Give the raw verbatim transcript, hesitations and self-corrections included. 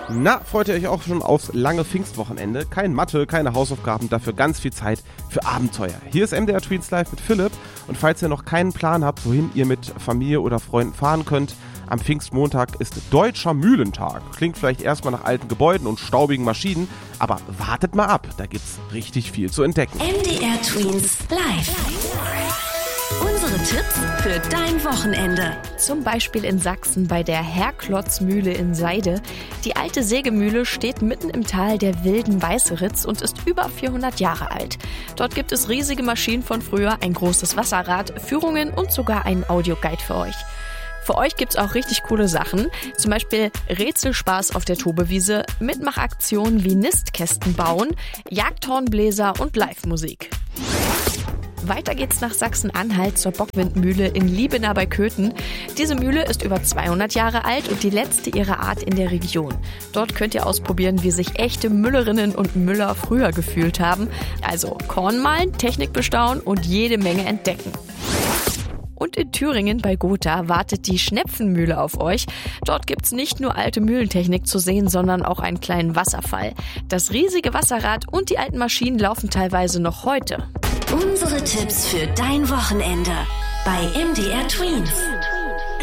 Na, freut ihr euch auch schon aufs lange Pfingstwochenende? Kein Mathe, keine Hausaufgaben, dafür ganz viel Zeit für Abenteuer. Hier ist M D R Tweens Live mit Philipp und falls ihr noch keinen Plan habt, wohin ihr mit Familie oder Freunden fahren könnt, am Pfingstmontag ist Deutscher Mühlentag. Klingt vielleicht erstmal nach alten Gebäuden und staubigen Maschinen, aber wartet mal ab, da gibt's richtig viel zu entdecken. M D R Tweens Live. Unsere Tipps für dein Wochenende. Zum Beispiel in Sachsen bei der Herklotzmühle in Seide. Die alte Sägemühle steht mitten im Tal der wilden Weißeritz und ist über vierhundert Jahre alt. Dort gibt es riesige Maschinen von früher, ein großes Wasserrad, Führungen und sogar einen Audioguide für euch. Für euch gibt's auch richtig coole Sachen, zum Beispiel Rätselspaß auf der Tobewiese, Mitmachaktionen wie Nistkästen bauen, Jagdhornbläser und Live-Musik. Weiter geht's nach Sachsen-Anhalt zur Bockwindmühle in Liebenau bei Köthen. Diese Mühle ist über zweihundert Jahre alt und die letzte ihrer Art in der Region. Dort könnt ihr ausprobieren, wie sich echte Müllerinnen und Müller früher gefühlt haben. Also Korn mahlen, Technik bestaunen und jede Menge entdecken. Und in Thüringen bei Gotha wartet die Schnepfenmühle auf euch. Dort gibt's nicht nur alte Mühlentechnik zu sehen, sondern auch einen kleinen Wasserfall. Das riesige Wasserrad und die alten Maschinen laufen teilweise noch heute. Unsere Tipps für dein Wochenende bei M D R Tweens.